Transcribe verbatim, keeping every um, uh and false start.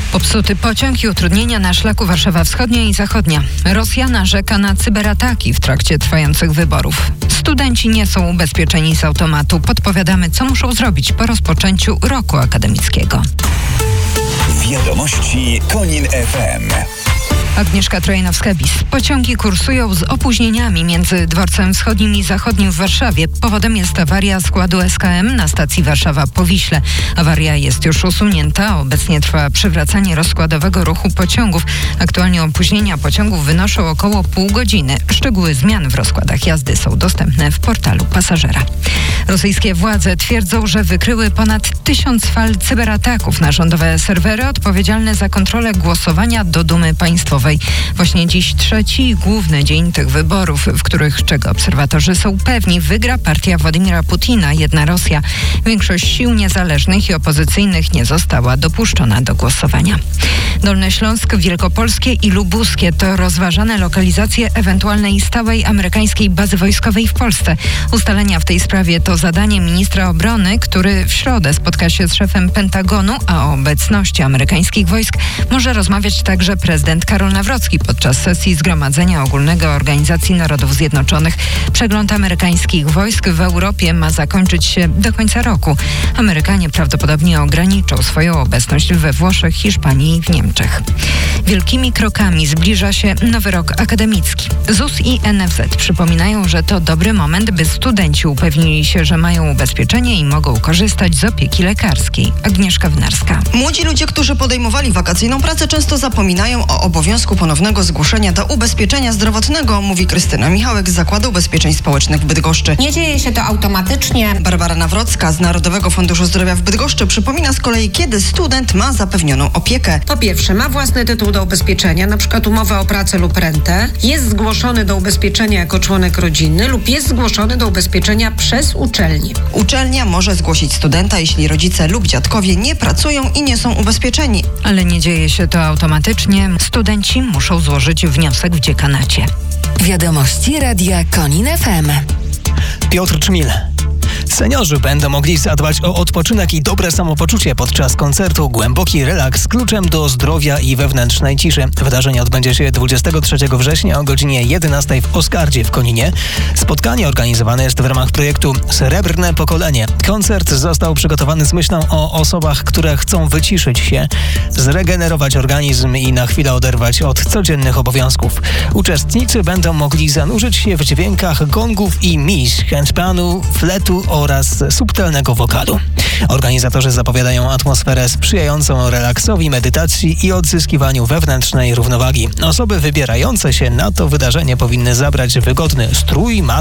Popsuty pociąg i utrudnienia na szlaku Warszawa Wschodnia i Zachodnia. Rosja narzeka na cyberataki w trakcie trwających wyborów. Studenci nie są ubezpieczeni z automatu. Podpowiadamy, co muszą zrobić po rozpoczęciu roku akademickiego. Wiadomości Konin F M. Agnieszka Trojanowska-Bis. Pociągi kursują z opóźnieniami między dworcem wschodnim i zachodnim w Warszawie. Powodem jest awaria składu S K M na stacji Warszawa-Powiśle. Awaria jest już usunięta. Obecnie trwa przywracanie rozkładowego ruchu pociągów. Aktualnie opóźnienia pociągów wynoszą około pół godziny. Szczegóły zmian w rozkładach jazdy są dostępne w portalu pasażera. Rosyjskie władze twierdzą, że wykryły ponad tysiąc fal cyberataków na rządowe serwery odpowiedzialne za kontrolę głosowania do Dumy Państwowej. Właśnie dziś trzeci i główny dzień tych wyborów, w których, czego obserwatorzy są pewni, wygra partia Władimira Putina, Jedna Rosja. Większość sił niezależnych i opozycyjnych nie została dopuszczona do głosowania. Dolny Śląsk, Wielkopolskie i Lubuskie to rozważane lokalizacje ewentualnej stałej amerykańskiej bazy wojskowej w Polsce. Ustalenia w tej sprawie to zadanie ministra obrony, który w środę spotka się z szefem Pentagonu, a o obecności amerykańskich wojsk może rozmawiać także prezydent Karol Nawrocki podczas sesji Zgromadzenia Ogólnego Organizacji Narodów Zjednoczonych. Przegląd amerykańskich wojsk w Europie ma zakończyć się do końca roku. Amerykanie prawdopodobnie ograniczą swoją obecność we Włoszech, Hiszpanii i w Niemczech. Wielkimi krokami zbliża się nowy rok akademicki. Z U S i N F Z przypominają, że to dobry moment, by studenci upewnili się, że mają ubezpieczenie i mogą korzystać z opieki lekarskiej. Agnieszka Wnarska. Młodzi ludzie, którzy podejmowali wakacyjną pracę, często zapominają o obowiązku ponownego zgłoszenia do ubezpieczenia zdrowotnego, mówi Krystyna Michałek z Zakładu Ubezpieczeń Społecznych w Bydgoszczy. Nie dzieje się to automatycznie. Barbara Nawrocka z Narodowego Funduszu Zdrowia w Bydgoszczy przypomina z kolei, kiedy student ma zapewnioną opiekę. Po pierwsze, ma własny tytuł do ubezpieczenia, na przykład umowę o pracę lub rentę, jest zgłoszony do ubezpieczenia jako członek rodziny lub jest zgłoszony do ubezpieczenia przez uczelnię. Uczelnia może zgłosić studenta, jeśli rodzice lub dziadkowie nie pracują i nie są ubezpieczeni. Ale nie dzieje się to automatycznie. Studenci muszą złożyć wniosek w dziekanacie. Wiadomości Radia Konin F M. Piotr Czmil. Seniorzy będą mogli zadbać o odpoczynek i dobre samopoczucie podczas koncertu Głęboki Relaks kluczem do zdrowia i wewnętrznej ciszy. Wydarzenie odbędzie się dwudziestego trzeciego września o godzinie jedenastej w Oskardzie w Koninie. Spotkanie organizowane jest w ramach projektu Srebrne Pokolenie. Koncert został przygotowany z myślą o osobach, które chcą wyciszyć się, zregenerować organizm i na chwilę oderwać od codziennych obowiązków. Uczestnicy będą mogli zanurzyć się w dźwiękach gongów i mis, handpanu, fletu oraz subtelnego wokalu. Organizatorzy zapowiadają atmosferę sprzyjającą relaksowi, medytacji i odzyskiwaniu wewnętrznej równowagi. Osoby wybierające się na to wydarzenie powinny zabrać wygodny strój,